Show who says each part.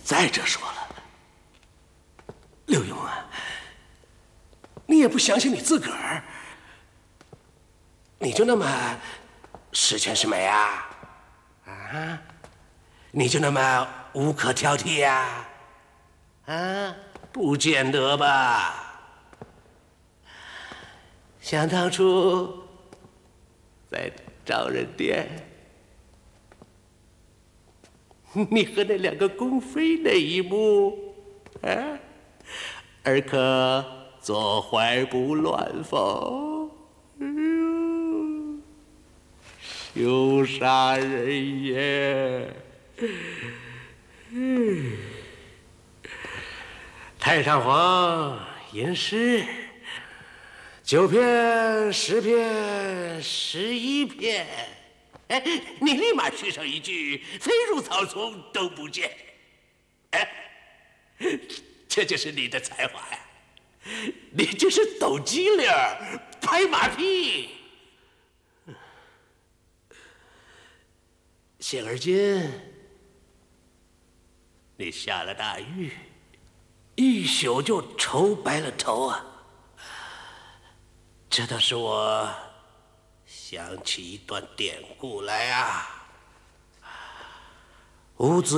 Speaker 1: 再者说了，刘墉啊，你也不相信你自个儿，你就那么十全十美啊？啊？你就那么无可挑剔呀？啊？不见得吧？想当初在招人店，你和那2个宫妃那一幕，啊，尔可坐怀不乱否？羞杀人也！太上皇吟诗，9篇、10篇、11篇，哎，你立马续上一句“飞入草丛都不见”，哎，这就是你的才华呀！你就是抖机灵、拍马屁。现而今，你下了大狱，一宿就愁白了头啊！这倒是我想起一段典故来啊。伍子